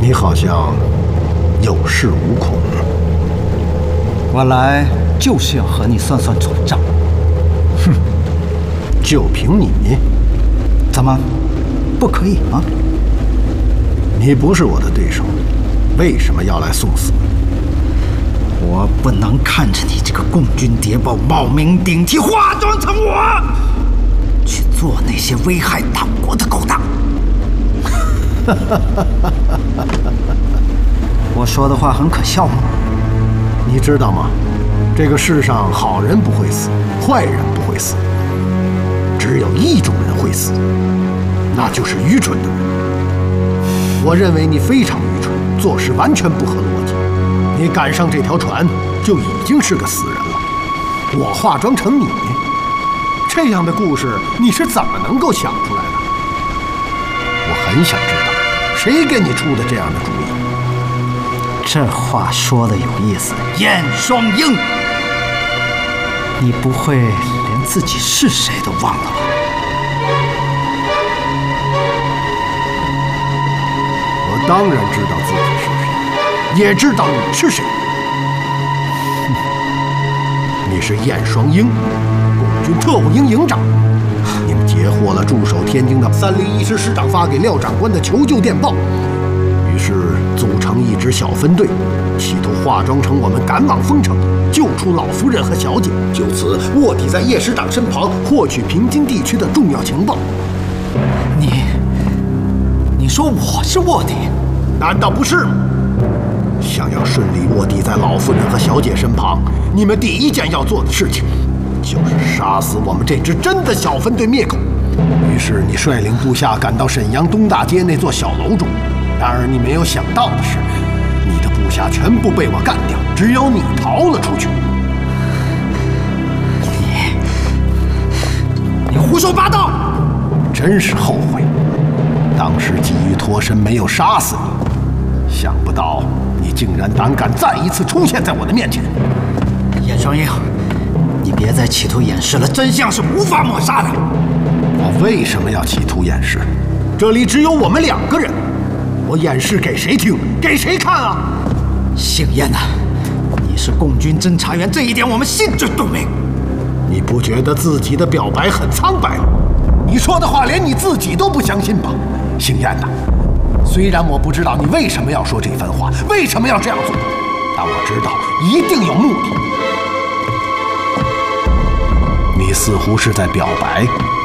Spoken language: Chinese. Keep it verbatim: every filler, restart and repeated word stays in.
你好像有恃无恐。 我来就是要和你算算总账。 哼，就凭你， 怎么不可以吗？ 你不是我的对手，为什么要来送死？ 我不能看着你这个共军谍报冒名顶替，化妆成我，去做那些危害党国的勾当。我说的话很可笑吗？ 你知道吗？这个世上好人不会死，坏人不会死，只有一种人会死，那就是愚蠢的人。我认为你非常愚蠢，做事完全不合逻辑。你赶上这条船就已经是个死人了。我化妆成你，这样的故事你是怎么能够想出来的？我很想知道，谁给你出的这样的主意？ 这话说的有意思，燕双鹰，你不会连自己是谁都忘了吧？ 我当然知道自己是谁，也知道你是谁。你是燕双鹰，共军特务营营长。你们截获了驻守天津的三零一师师长发给廖长官的求救电报，于是组成一支小分队，企图化妆成我们赶往丰城，救出老夫人和小姐，就此卧底在叶师长身旁，获取平津地区的重要情报。 你，你说我是卧底， 难道不是吗？想要顺利卧底在老夫人和小姐身旁，你们第一件要做的事情，就是杀死我们这支真的小分队灭口。于是你率领部下赶到沈阳东大街那座小楼中，然而你没有想到的是，你的部下全部被我干掉，只有你逃了出去。 你，你胡说八道！ 真是后悔，当时急于脱身，没有杀死你。想不到你竟然胆敢再一次出现在我的面前。 燕双鹰，你别再企图掩饰了，真相是无法抹杀的。 我为什么要企图掩饰？这里只有我们两个人，我掩饰给谁听？给谁看啊？ 姓燕的，你是共军侦察员，这一点我们心知肚明。 你不觉得自己的表白很苍白吗？你说的话连你自己都不相信吧？姓燕的，虽然我不知道你为什么要说这番话，为什么要这样做，但我知道一定有目的。你似乎是在表白。